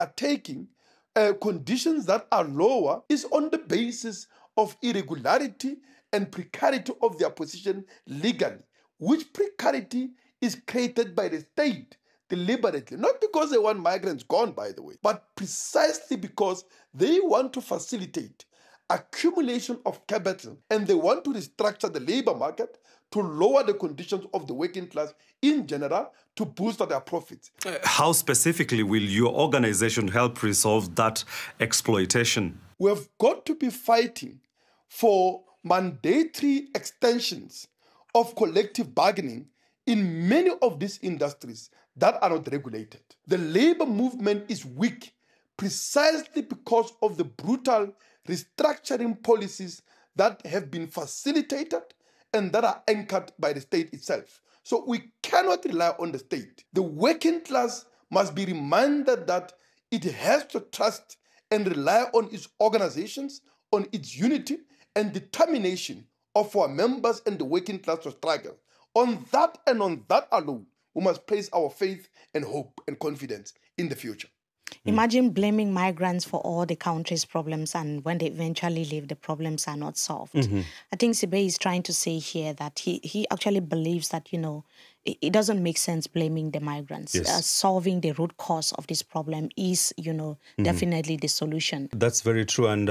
are taking conditions that are lower is on the basis of irregularity and precarity of their position legally, which precarity is created by the state deliberately, not because they want migrants gone, by the way, but precisely because they want to facilitate accumulation of capital and they want to restructure the labor market to lower the conditions of the working class in general to boost their profits. How specifically will your organization help resolve that exploitation? We've got to be fighting for mandatory extensions of collective bargaining in many of these industries that are not regulated. The labor movement is weak precisely because of the brutal restructuring policies that have been facilitated and that are anchored by the state itself. So we cannot rely on the state. The working class must be reminded that it has to trust and rely on its organizations, on its unity and determination of our members and the working class to struggle. On that and on that alone, we must place our faith and hope and confidence in the future. Imagine blaming migrants for all the country's problems, and when they eventually leave, the problems are not solved. I think Sibe is trying to say here that he actually believes that, it doesn't make sense blaming the migrants. Yes. Solving the root cause of this problem is, definitely the solution. That's very true. And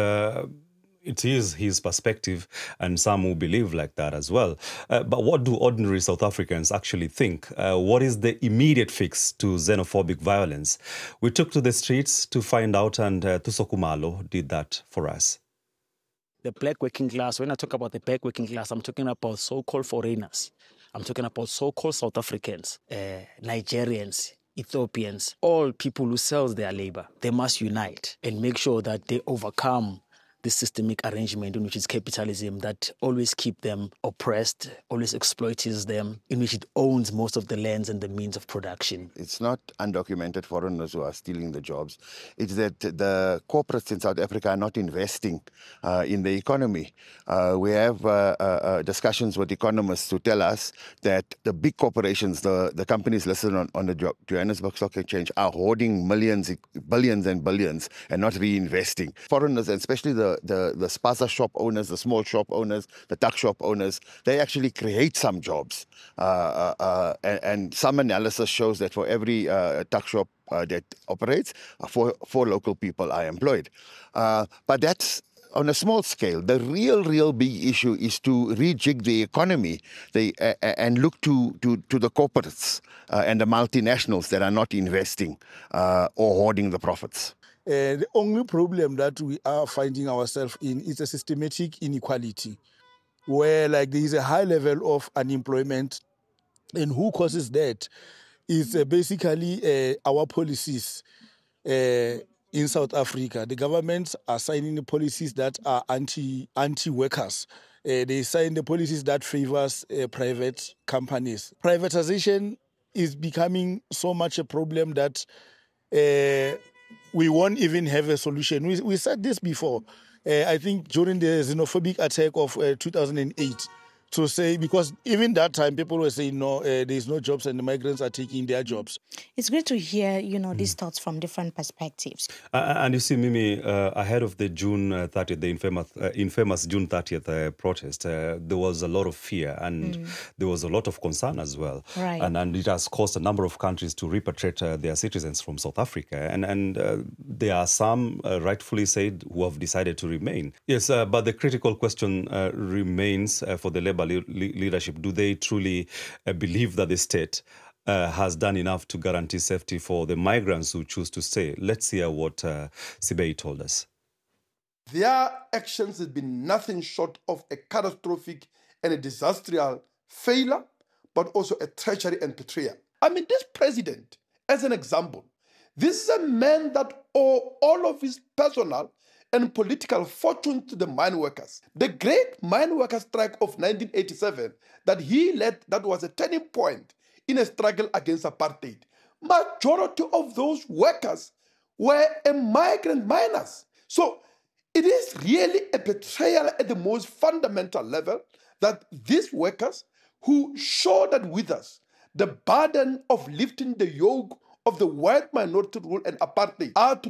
it is his perspective, and some will believe like that as well. But what do ordinary South Africans actually think? What is the immediate fix to xenophobic violence? We took to the streets to find out, and Thuso Khumalo did that for us. The black working class, when I talk about the black working class, I'm talking about so-called foreigners. I'm talking about so-called South Africans, Nigerians, Ethiopians, all people who sell their labor. They must unite and make sure that they overcome this systemic arrangement in which is capitalism that always keep them oppressed, always exploits them, in which it owns most of the lands and the means of production. It's not undocumented foreigners who are stealing the jobs. It's that the corporates in South Africa are not investing in the economy. We have discussions with economists who tell us that the big corporations, the companies listed on the Johannesburg Stock Exchange, are hoarding millions, billions and billions and not reinvesting. Foreigners, and especially the spaza shop owners, the small shop owners, the tuck shop owners, they actually create some jobs. And some analysis shows that for every tuck shop that operates, four local people are employed. But that's on a small scale. The real big issue is to rejig the economy and look to the corporates and the multinationals that are not investing or hoarding the profits. The only problem that we are finding ourselves in is a systematic inequality, where there is a high level of unemployment, and who causes that is basically our policies in South Africa. The governments are signing the policies that are anti-workers. They sign the policies that favors private companies. Privatization is becoming so much a problem that we won't even have a solution. We said this before, I think during the xenophobic attack of 2008, to say, because even that time people were saying, no, there's no jobs and the migrants are taking their jobs. It's great to hear, these thoughts from different perspectives. And you see, Mimi, ahead of the June 30th, the infamous June 30th protest, there was a lot of fear and there was a lot of concern as well. Right. And it has caused a number of countries to repatriate their citizens from South Africa. And there are some, rightfully said, who have decided to remain. Yes, but the critical question remains for the Labour leadership. Do they truly believe that the state has done enough to guarantee safety for the migrants who choose to stay? Let's hear what Sibei told us. Their actions have been nothing short of a catastrophic and a disastrous failure, but also a treachery and betrayal. This president, as an example, this is a man that owed all of his personal and political fortune to the mine workers. The great mine workers strike of 1987 that he led, that was a turning point in a struggle against apartheid. Majority of those workers were migrant miners. So it is really a betrayal at the most fundamental level that these workers who shouldered with us the burden of lifting the yoke of the white minority rule and apartheid are to